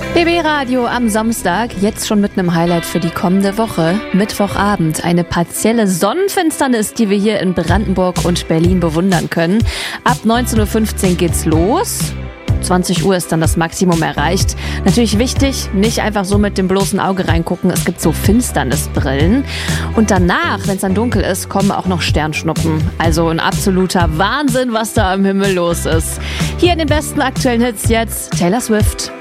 BB Radio am Samstag, jetzt schon mit einem Highlight für die kommende Woche. Mittwochabend, eine partielle Sonnenfinsternis, die wir hier in Brandenburg und Berlin bewundern können. Ab 19.15 Uhr geht's los. 20 Uhr ist dann das Maximum erreicht. Natürlich wichtig, nicht einfach so mit dem bloßen Auge reingucken. Es gibt so Finsternisbrillen. Und danach, wenn es dann dunkel ist, kommen auch noch Sternschnuppen. Also ein absoluter Wahnsinn, was da am Himmel los ist. Hier in den besten aktuellen Hits jetzt Taylor Swift.